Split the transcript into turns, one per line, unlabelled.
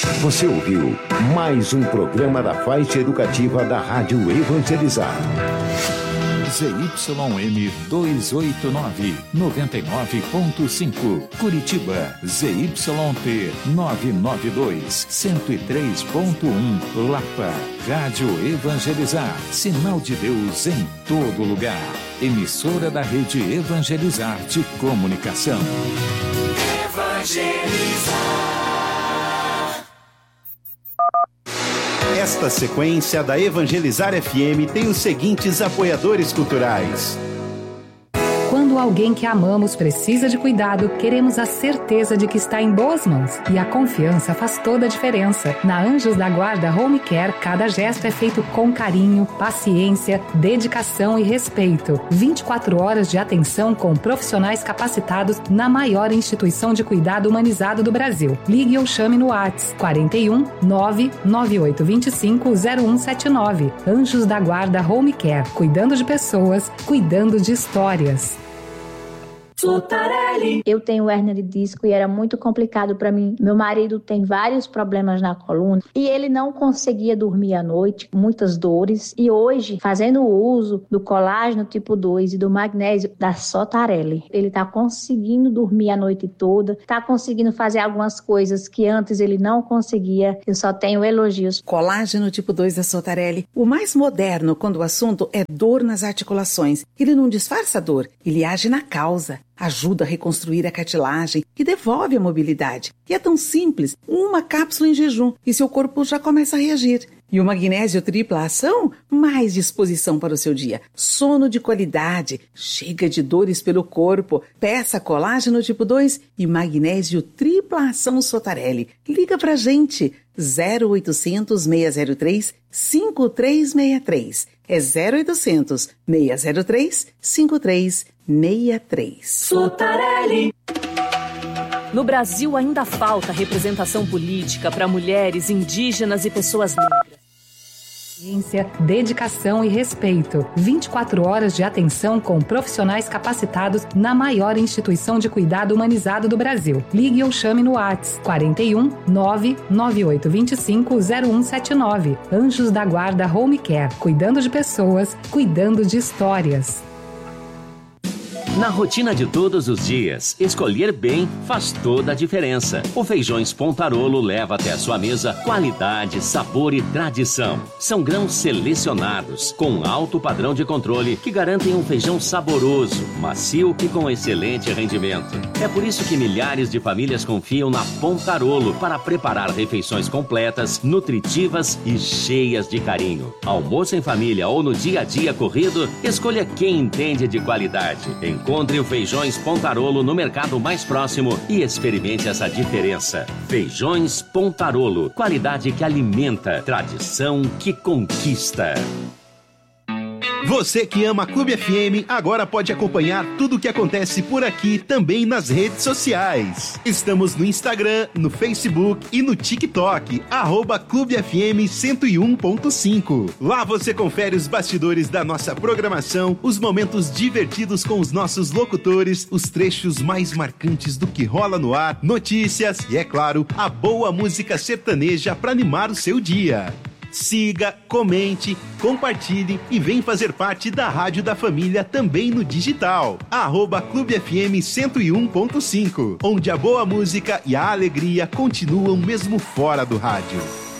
Você ouviu mais um programa da faixa educativa da Rádio Evangelizar.
ZYM 289, 99.5, Curitiba. ZYT 992, 103.1, Lapa. Rádio Evangelizar, sinal de Deus em todo lugar. Emissora da Rede Evangelizar de Comunicação.
Evangelizar.
Esta sequência da Evangelizar FM tem os seguintes apoiadores culturais.
Quando alguém que amamos precisa de cuidado, queremos a certeza de que está em boas mãos. E a confiança faz toda a diferença. Na Anjos da Guarda Home Care, cada gesto é feito com carinho, paciência, dedicação e respeito. 24 horas de atenção com profissionais capacitados na maior instituição de cuidado humanizado do Brasil. Ligue ou chame no WhatsApp 41 99825 0179. Anjos da Guarda Home Care, cuidando de pessoas, cuidando de histórias.
Sotarelli. Eu tenho hérnia de disco e era muito complicado para mim. Meu marido tem vários problemas na coluna e ele não conseguia dormir à noite, muitas dores. E hoje, fazendo o uso do colágeno tipo 2 e do magnésio da Sotarelli, ele está conseguindo dormir a noite toda, está conseguindo fazer algumas coisas que antes ele não conseguia. Eu só tenho elogios.
Colágeno tipo 2 da Sotarelli, o mais moderno quando o assunto é dor nas articulações. Ele não disfarça a dor, ele age na causa. Ajuda a reconstruir a cartilagem e devolve a mobilidade. E é tão simples, uma cápsula em jejum e seu corpo já começa a reagir. E o magnésio tripla ação, mais disposição para o seu dia. Sono de qualidade, chega de dores pelo corpo. Peça colágeno tipo 2 e magnésio tripla ação Sotarelli. Liga pra gente, 0800 603 5363. É 0800 603 5363.
Sotarelli.
No Brasil ainda falta representação política para mulheres, indígenas e pessoas negras.
Ciência, dedicação e respeito. 24 horas de atenção com profissionais capacitados na maior instituição de cuidado humanizado do Brasil. Ligue ou chame no WhatsApp 41 99825 0179. Anjos da Guarda Home Care, cuidando de pessoas, cuidando de histórias.
Na rotina de todos os dias, escolher bem faz toda a diferença. O Feijões Pontarolo leva até a sua mesa qualidade, sabor e tradição. São grãos selecionados, com alto padrão de controle, que garantem um feijão saboroso, macio e com excelente rendimento. É por isso que milhares de famílias confiam na Pontarolo para preparar refeições completas, nutritivas e cheias de carinho. Almoço em família ou no dia a dia corrido, escolha quem entende de qualidade. Encontre o Feijões Pontarolo no mercado mais próximo e experimente essa diferença. Feijões Pontarolo, qualidade que alimenta, tradição que conquista.
Você que ama Clube FM, agora pode acompanhar tudo o que acontece por aqui também nas redes sociais. Estamos no Instagram, no Facebook e no TikTok, @Clube FM 101.5. Lá você confere os bastidores da nossa programação, os momentos divertidos com os nossos locutores, os trechos mais marcantes do que rola no ar, notícias e, é claro, a boa música sertaneja para animar o seu dia. Siga, comente, compartilhe e vem fazer parte da Rádio da Família também no digital. @Clube FM 101.5, onde a boa música e a alegria continuam mesmo fora do rádio.